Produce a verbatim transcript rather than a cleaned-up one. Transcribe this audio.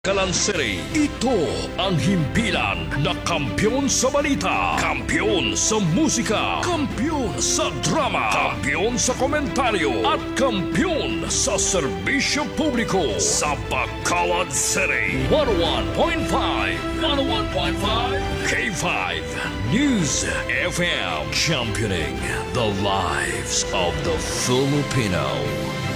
Kalanseri, ito ang himpilan na kampiyon sa balita, kampiyon sa musika, kampiyon sa drama, kampiyon sa komentaryo, at kampiyon sa serbisyo publiko sa Bacolod City. one oh one point five, one oh one point five K five News F M, championing the lives of the Filipino.